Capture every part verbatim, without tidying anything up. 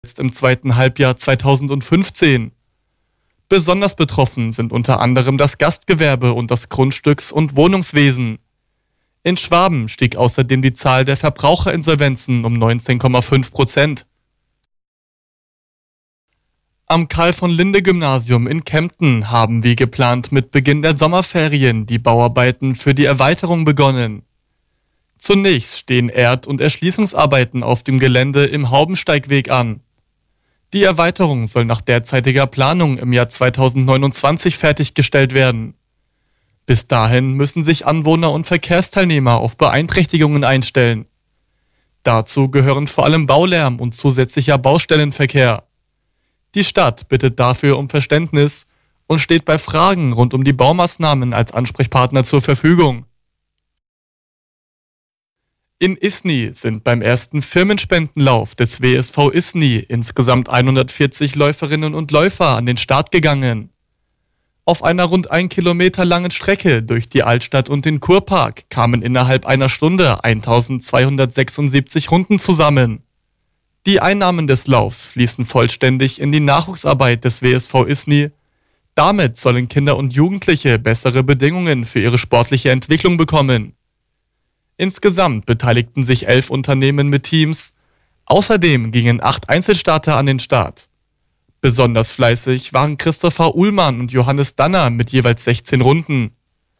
jetzt im zweiten Halbjahr zweitausendfünfzehn. Besonders betroffen sind unter anderem das Gastgewerbe und das Grundstücks- und Wohnungswesen. In Schwaben stieg außerdem die Zahl der Verbraucherinsolvenzen um neunzehn Komma fünf Prozent. Am Karl-von-Linde-Gymnasium in Kempten haben wie geplant mit Beginn der Sommerferien die Bauarbeiten für die Erweiterung begonnen. Zunächst stehen Erd- und Erschließungsarbeiten auf dem Gelände im Haubensteigweg an. Die Erweiterung soll nach derzeitiger Planung im Jahr zweitausendneunundzwanzig fertiggestellt werden. Bis dahin müssen sich Anwohner und Verkehrsteilnehmer auf Beeinträchtigungen einstellen. Dazu gehören vor allem Baulärm und zusätzlicher Baustellenverkehr. Die Stadt bittet dafür um Verständnis und steht bei Fragen rund um die Baumaßnahmen als Ansprechpartner zur Verfügung. In Isny sind beim ersten Firmenspendenlauf des W S V Isny insgesamt hundertvierzig Läuferinnen und Läufer an den Start gegangen. Auf einer rund ein Kilometer langen Strecke durch die Altstadt und den Kurpark kamen innerhalb einer Stunde eintausendzweihundertsechsundsiebzig Runden zusammen. Die Einnahmen des Laufs fließen vollständig in die Nachwuchsarbeit des W S V Isny. Damit sollen Kinder und Jugendliche bessere Bedingungen für ihre sportliche Entwicklung bekommen. Insgesamt beteiligten sich elf Unternehmen mit Teams. Außerdem gingen acht Einzelstarter an den Start. Besonders fleißig waren Christopher Uhlmann und Johannes Danner mit jeweils sechzehn Runden.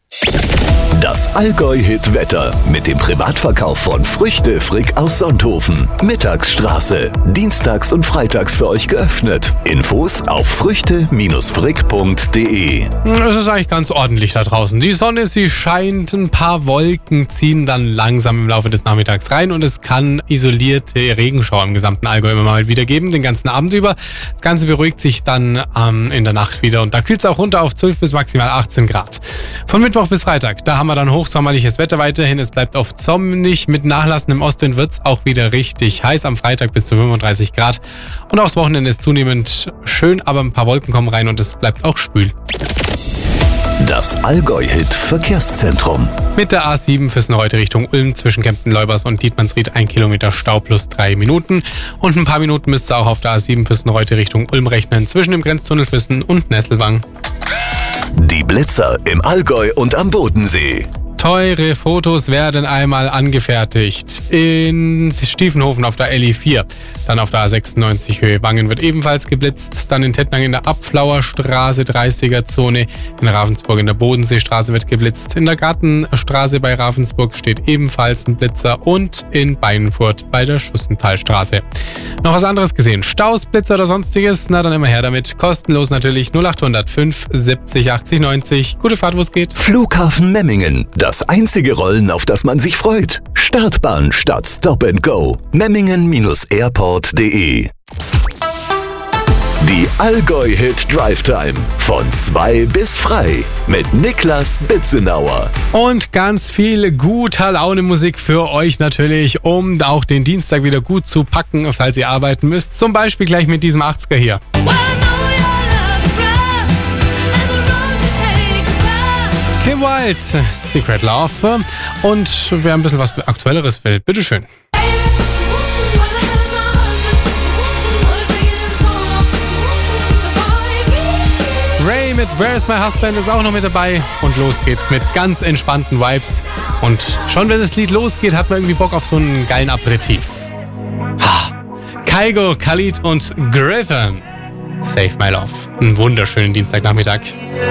Das Allgäu-Hit-Wetter mit dem Privatverkauf von Früchte Frick aus Sonthofen. Mittagsstraße. Dienstags und freitags für euch geöffnet. Infos auf früchte Frick punkt de. Es ist eigentlich ganz ordentlich da draußen. Die Sonne, sie scheint, ein paar Wolken ziehen dann langsam im Laufe des Nachmittags rein und es kann isolierte Regenschauer im gesamten Allgäu immer mal wieder geben, den ganzen Abend über. Das Ganze beruhigt sich dann ähm, in der Nacht wieder und da kühlt es auch runter auf zwölf bis maximal achtzehn Grad. Von Mittwoch bis Freitag, da haben wir dann hochsommerliches Wetter weiterhin. Es bleibt oft sonnig. Mit nachlassendem Ostwind wird es auch wieder richtig heiß. Am Freitag bis zu fünfunddreißig Grad. Und auch das Wochenende ist zunehmend schön, aber ein paar Wolken kommen rein und es bleibt auch schwül. Das Allgäu-Hit-Verkehrszentrum. Mit der A sieben Füssen heute Richtung Ulm zwischen Kempten-Leubers und Dietmannsried ein Kilometer Stau plus drei Minuten. Und ein paar Minuten müsst ihr auch auf der A sieben Füssen heute Richtung Ulm rechnen zwischen dem Grenztunnel Füssen und Nesselwang. Die Blitzer im Allgäu und am Bodensee. Teure Fotos werden einmal angefertigt. In Stiefenhofen auf der L I vier, dann auf der A sechsundneunzig Höhe Wangen wird ebenfalls geblitzt, dann in Tettnang in der Abflauer Straße dreißiger Zone, in Ravensburg in der Bodenseestraße wird geblitzt, in der Gartenstraße bei Ravensburg steht ebenfalls ein Blitzer und in Beinfurt bei der Schussenthalstraße. Noch was anderes gesehen? Staus, Blitzer oder sonstiges? Na dann immer her damit. Kostenlos natürlich null achthundert fünf siebzig achtzig neunzig. Gute Fahrt, wo es geht. Flughafen Memmingen. Das einzige Rollen, auf das man sich freut. Startbahn statt Stop and Go. Memmingen Airport punkt de. Die Allgäu-Hit Drive Time von zwei bis frei mit Niklas Bitzenauer. Und ganz viel guter Laune Musik für euch natürlich, um auch den Dienstag wieder gut zu packen, falls ihr arbeiten müsst. Zum Beispiel gleich mit diesem achtziger hier. Kim Wilde, Secret Love. Und wer ein bisschen was Aktuelleres will, bitteschön. Ray mit Where's My Husband ist auch noch mit dabei. Und los geht's mit ganz entspannten Vibes. Und schon wenn das Lied losgeht, hat man irgendwie Bock auf so einen geilen Aperitif. Ha. Kygo, Khalid und Griffin. Save My Love. Einen wunderschönen Dienstagnachmittag.